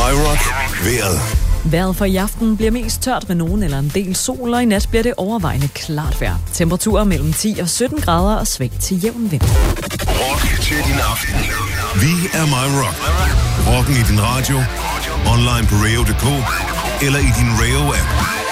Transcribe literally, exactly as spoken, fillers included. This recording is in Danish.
My Rock vejret. Vejret for i aften bliver mest tørt med nogen eller en del sol, og i nat bliver det overvejende klart vejr. Temperaturer mellem ti og sytten grader og svag til jævn vind. Rock til din aften. Vi er My Rock. Rocken i din radio, online på radio punktum d k eller i din Radio-app.